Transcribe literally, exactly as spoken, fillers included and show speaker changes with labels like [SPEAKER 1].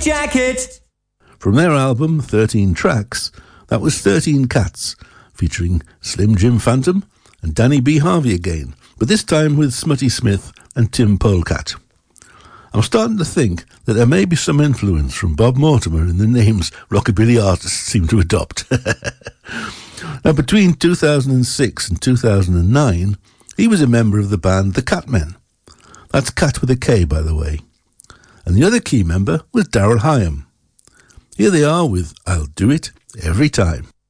[SPEAKER 1] Jacket.
[SPEAKER 2] From their album, thirteen Tracks, that was thirteen Cats, featuring Slim Jim Phantom and Danny B. Harvey again, but this time with Smutty Smith and Tim Polecat. I'm starting to think that there may be some influence from Bob Mortimer in the names rockabilly artists seem to adopt. Now, between two thousand six and two thousand nine, he was a member of the band The Catmen. That's Cat with a K, by the way. And the other key member was Daryl Hyam. Here they are with I'll Do It Every Time.